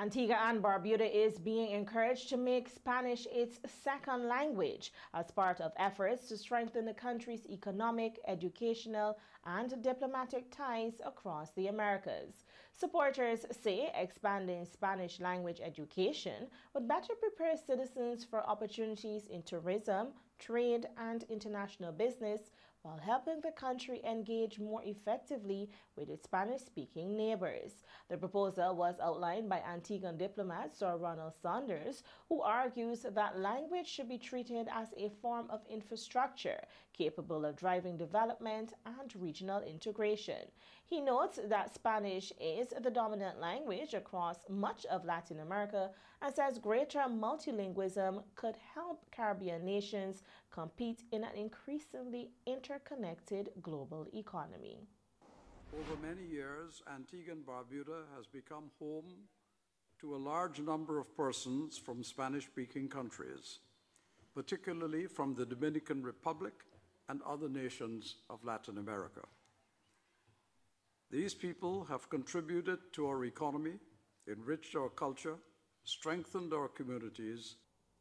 Antigua and Barbuda is being encouraged to make Spanish its second language as part of efforts to strengthen the country's economic, educational, and diplomatic ties across the Americas. Supporters say expanding Spanish language education would better prepare citizens for opportunities in tourism, trade, and international business, while helping the country engage more effectively with its Spanish-speaking neighbors. The proposal was outlined by Antiguan diplomat Sir Ronald Saunders, who argues that language should be treated as a form of infrastructure capable of driving development and regional integration. He notes that Spanish is the dominant language across much of Latin America and says greater multilingualism could help Caribbean nations compete in an increasingly interconnected global economy. Over many years, Antigua and Barbuda has become home to a large number of persons from Spanish-speaking countries, particularly from the Dominican Republic and other nations of Latin America. These people have contributed to our economy, enriched our culture, strengthened our communities.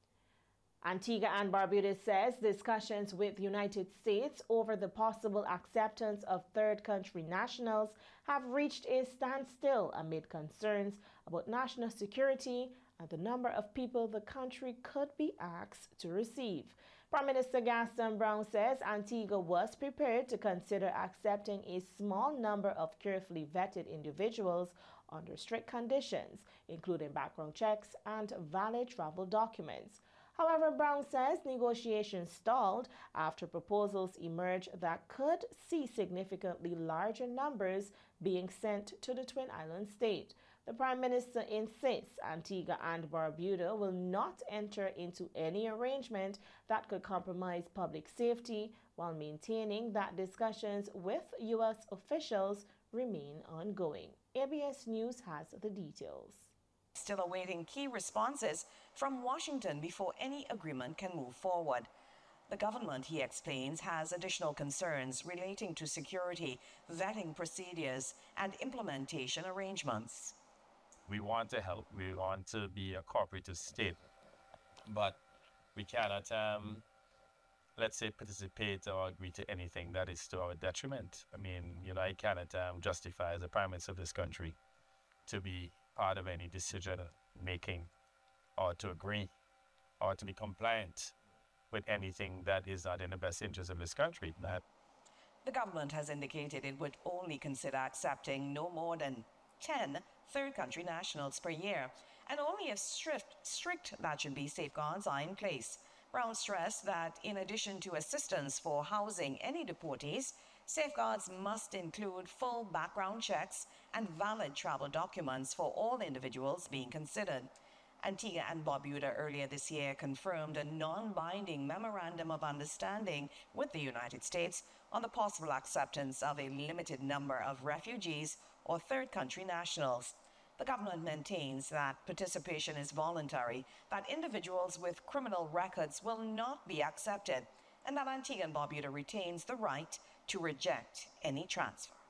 Antigua and Barbuda says discussions with the United States over the possible acceptance of third country nationals have reached a standstill amid concerns about national security and the number of people the country could be asked to receive. Prime Minister Gaston Brown says Antigua was prepared to consider accepting a small number of carefully vetted individuals under strict conditions, including background checks and valid travel documents. However, Brown says negotiations stalled after proposals emerged that could see significantly larger numbers being sent to the Twin Island state. The Prime Minister insists Antigua and Barbuda will not enter into any arrangement that could compromise public safety, while maintaining that discussions with U.S. officials remain ongoing. ABS News has the details. Still awaiting key responses from Washington before any agreement can move forward. The government, he explains, has additional concerns relating to security, vetting procedures, and implementation arrangements. We want to help. We want to be a cooperative state, but we cannot, let's say, participate or agree to anything that is to our detriment. I mean, I cannot justify as the Prime Minister of this country to be part of any decision making or to agree or to be compliant with anything that is not in the best interest of this country. The government has indicated it would only consider accepting no more than 10 third country nationals per year, and only if strict that should be safeguards are in place. Brown stressed that in addition to assistance for housing any deportees, safeguards must include full background checks and valid travel documents for all individuals being considered. Antigua and Barbuda earlier this year confirmed a non-binding memorandum of understanding with the United States on the possible acceptance of a limited number of refugees or third country nationals. The government maintains that participation is voluntary, that individuals with criminal records will not be accepted, and that Antigua and Barbuda retains the right to reject any transfer.